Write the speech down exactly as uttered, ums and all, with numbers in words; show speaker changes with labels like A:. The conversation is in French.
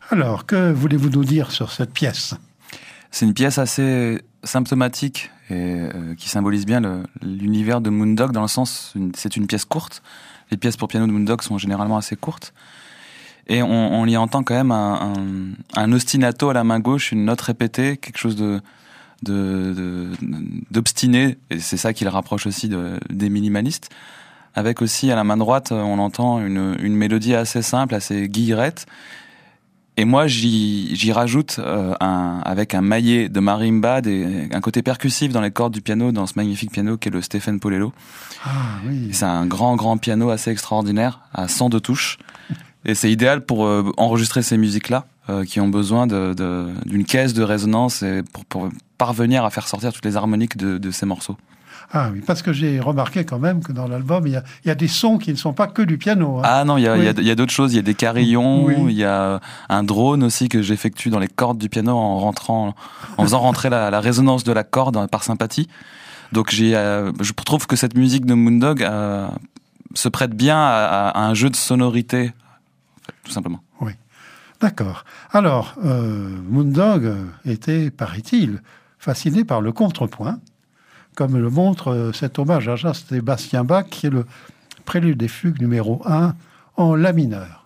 A: Alors, que voulez-vous nous dire sur cette pièce ?
B: C'est une pièce assez symptomatique et euh, qui symbolise bien le, l'univers de Moondog, dans le sens, une, c'est une pièce courte. Les pièces pour piano de Moondog sont généralement assez courtes. Et on, on y entend quand même un, un, un ostinato à la main gauche, une note répétée, quelque chose de, de, de, d'obstiné. Et c'est ça qui le rapproche aussi de, des minimalistes. Avec aussi, à la main droite, on entend une, une mélodie assez simple, assez guillerette. Et moi, j'y, j'y rajoute euh, un, avec un maillet de marimba, des, un côté percussif dans les cordes du piano, dans ce magnifique piano qu'est le Stephen Polello.
A: Ah oui.
B: Et c'est un grand, grand piano assez extraordinaire, à cent deux touches. Et c'est idéal pour euh, enregistrer ces musiques-là, euh, qui ont besoin de, de, d'une caisse de résonance et pour, pour parvenir à faire sortir toutes les harmoniques de, de ces morceaux.
A: Ah oui, parce que j'ai remarqué quand même que dans l'album, il y a, il y a des sons qui ne sont pas que du piano. Hein.
B: Ah non, il y a,
A: oui.
B: il y a, il y a d'autres choses. Il y a des carillons,
A: oui.
B: il y a un drone aussi que j'effectue dans les cordes du piano en rentrant, en faisant rentrer la, la résonance de la corde par sympathie. Donc j'ai, euh, je trouve que cette musique de Moondog euh, se prête bien à, à un jeu de sonorité, en fait, tout simplement.
A: Oui, d'accord. Alors, euh, Moondog était, paraît-il, fasciné par le contrepoint, comme le montre cet hommage à Jean-Sébastien Bach, qui est le prélude des fugues numéro un en la mineur.